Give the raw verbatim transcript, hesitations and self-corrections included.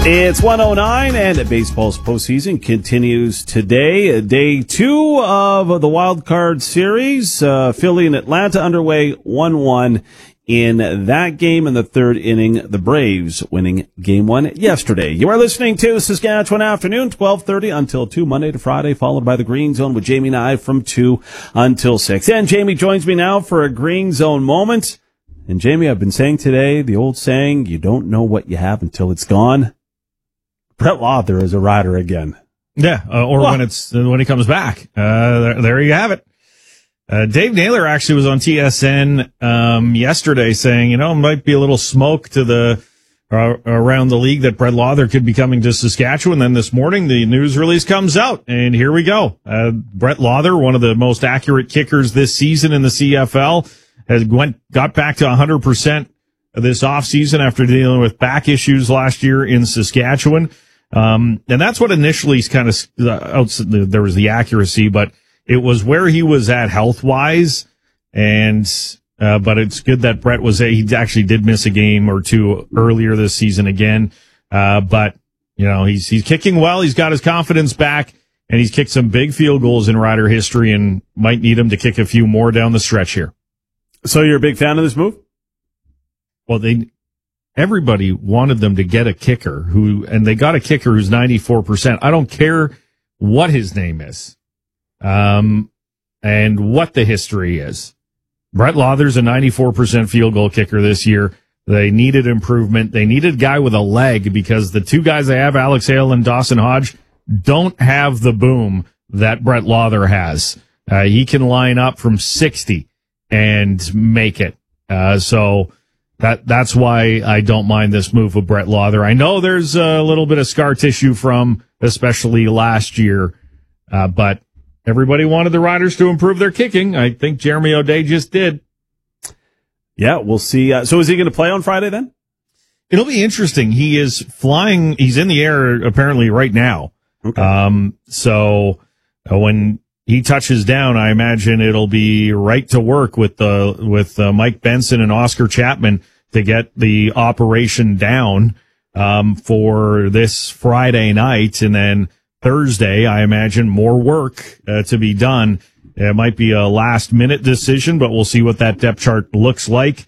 It's one oh nine, and baseball's postseason continues today. Day two of the wild card series. Uh, Philly and Atlanta underway one one in that game in the third inning. The Braves winning game one yesterday. You are listening to Saskatchewan Afternoon, twelve thirty until two, Monday to Friday, followed by the Green Zone with Jamie and I from two until six. And Jamie joins me now for a Green Zone moment. And Jamie, I've been saying today, the old saying, you don't know what you have until it's gone. Brett Lauther is a rider again. Yeah, uh, or well, when it's uh, when he comes back. Uh, there, there you have it. Uh, Dave Naylor actually was on T S N um, yesterday saying, you know, it might be a little smoke to the uh, around the league that Brett Lauther could be coming to Saskatchewan. Then this morning, the news release comes out, and here we go. Uh, Brett Lauther, one of the most accurate kickers this season in the C F L, has went got back to one hundred percent this offseason after dealing with back issues last year in Saskatchewan. Um, and that's what initially kind of, uh, there was the accuracy, but it was where he was at health-wise. And, uh, but it's good that Brett was, a, he actually did miss a game or two earlier this season again. Uh, but, you know, he's, he's kicking well. He's got his confidence back, and he's kicked some big field goals in Rider history and might need him to kick a few more down the stretch here. So you're a big fan of this move? Well, they, everybody wanted them to get a kicker who, and they got a kicker who's ninety-four percent. I don't care what his name is, um, and what the history is. Brett Lauther's a ninety-four percent field goal kicker this year. They needed improvement. They needed a guy with a leg because the two guys they have, Alex Hale and Dawson Hodge, don't have the boom that Brett Lauther has. Uh, he can line up from sixty and make it. Uh, so, That that's why I don't mind this move with Brett Lauther. I know there's a little bit of scar tissue from especially last year, uh, but everybody wanted the Riders to improve their kicking. I think Jeremy O'Day just did. Yeah, we'll see. Uh, so is he going to play on Friday then? It'll be interesting. He is flying. He's in the air apparently right now. Okay. Um, so uh, when he touches down, I imagine it'll be right to work with the with uh, Mike Benson and Oscar Chapman to get the operation down um, for this Friday night, and then Thursday, I imagine more work uh, to be done. It might be a last minute decision, but we'll see what that depth chart looks like.